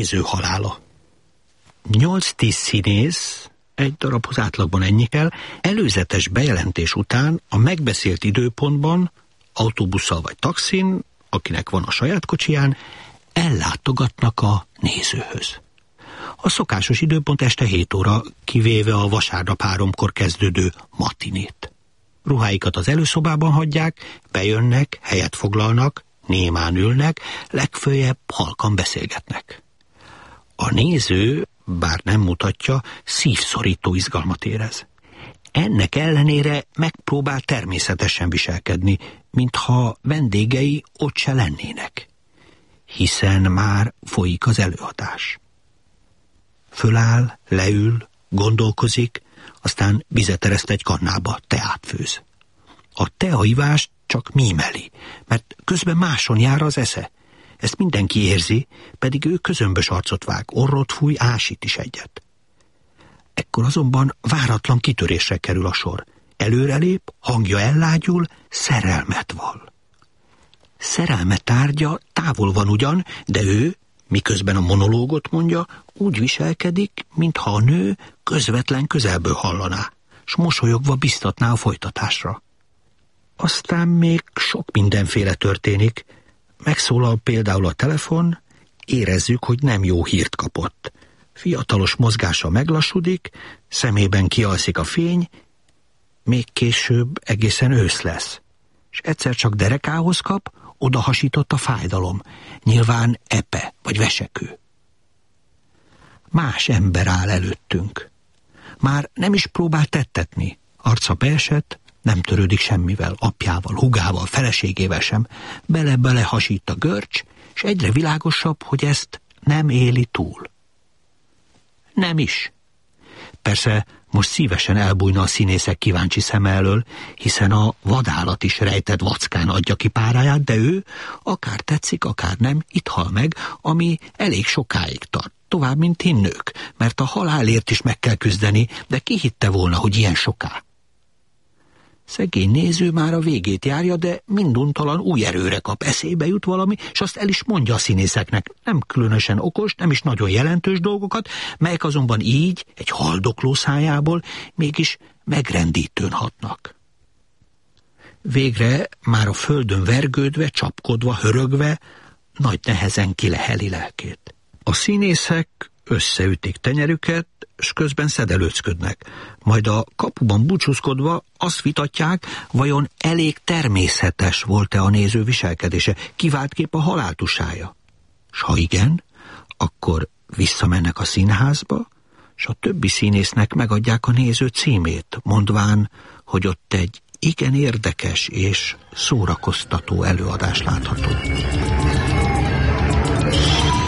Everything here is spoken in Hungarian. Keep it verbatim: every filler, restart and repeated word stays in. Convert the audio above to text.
néző halála. Nyolc-tíz színész, egy darabhoz átlagban ennyi kell, előzetes bejelentés után a megbeszélt időpontban, autóbusszal vagy taxin, akinek van a saját kocsiján, ellátogatnak a nézőhöz. A szokásos időpont este hét óra, kivéve a vasárnap háromkor kezdődő matinét. Ruháikat az előszobában hagyják, bejönnek, helyet foglalnak, némán ülnek, legföljebb halkan beszélgetnek. A néző, bár nem mutatja, szívszorító izgalmat érez. Ennek ellenére megpróbál természetesen viselkedni, mintha vendégei ott se lennének. Hiszen már folyik az előadás. Föláll, leül, gondolkozik, aztán vizet ereszt egy kannába, teát főz. A teaivást csak mímeli, mert közben máson jár az esze. Ezt mindenki érzi, pedig ő közömbös arcot vág, orrot fúj, ásít is egyet. Ekkor azonban váratlan kitörésre kerül a sor. Előrelép, hangja ellágyul, szerelmet vall. Szerelme tárgya távol van ugyan, de ő, miközben a monológot mondja, úgy viselkedik, mintha a nő közvetlen közelből hallaná, s mosolyogva biztatná a folytatásra. Aztán még sok mindenféle történik. Megszólal például a telefon, érezzük, hogy nem jó hírt kapott. Fiatalos mozgása meglassudik, szemében kialszik a fény, még később egészen ősz lesz. És egyszer csak derekához kap, odahasított a fájdalom, nyilván epe vagy vesekő. Más ember áll előttünk. Már nem is próbál tettetni, arca beesett, nem törődik semmivel, apjával, hugával, feleségével sem, bele-bele hasít a görcs, és egyre világosabb, hogy ezt nem éli túl. Nem is. Persze most szívesen elbújna a színészek kíváncsi szeme elől, hiszen a vadállat is rejtett vackán adja ki páráját, de ő, akár tetszik, akár nem, itt hal meg, ami elég sokáig tart, tovább, mint hinnők, mert a halálért is meg kell küzdeni, de ki hitte volna, hogy ilyen soká? Szegény néző már a végét járja, de minduntalan új erőre kap, eszébe jut valami, és azt el is mondja a színészeknek. Nem különösen okos, nem is nagyon jelentős dolgokat, melyek azonban így, egy haldokló szájából mégis megrendítőn hatnak. Végre már a földön vergődve, csapkodva, hörögve, nagy nehezen kileheli lelkét. A színészek összeütik tenyerüket, s közben szedelőcködnek. Majd a kapuban búcsúzkodva azt vitatják, vajon elég természetes volt-e a néző viselkedése, kiváltképp a haláltusája. S ha igen, akkor visszamennek a színházba, s a többi színésznek megadják a néző címét, mondván, hogy ott egy igen érdekes és szórakoztató előadás látható.